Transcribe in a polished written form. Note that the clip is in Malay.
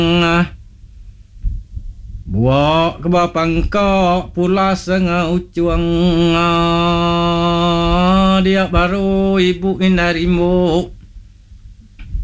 Buat ke bapangkok pula sengah ucuang. Dia baru ibu inarimu